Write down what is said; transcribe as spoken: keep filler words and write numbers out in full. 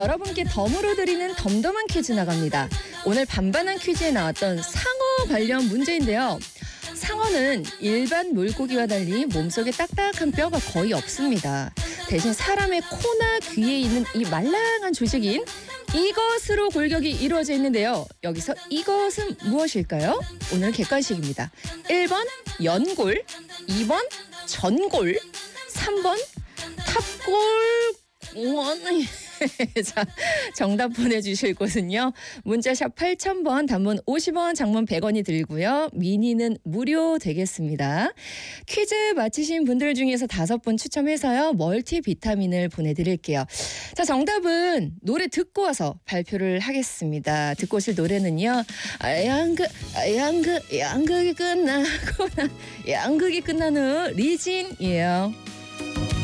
여러분께 덤으로 드리는 덤덤한 퀴즈 나갑니다. 오늘 반반한 퀴즈에 나왔던 상어 관련 문제인데요. 상어는 일반 물고기와 달리 몸속에 딱딱한 뼈가 거의 없습니다. 대신 사람의 코나 귀에 있는 이 말랑한 조직인 이것으로 골격이 이루어져 있는데요. 여기서 이것은 무엇일까요? 오늘 객관식입니다. 일 번 연골, 이 번 전골, 삼 번 탑골. 자, 정답 보내주실 곳은요. 문자샵 팔천 번, 단문 오십 원, 장문 백 원이 들고요. 미니는 무료 되겠습니다. 퀴즈 맞히신 분들 중에서 다섯 분 추첨해서요. 멀티비타민을 보내드릴게요. 자, 정답은 노래 듣고 와서 발표를 하겠습니다. 듣고 오실 노래는요. 아, 양극, 아, 양극, 양극이 끝나고 나, 양극이 끝난 후 리진이에요.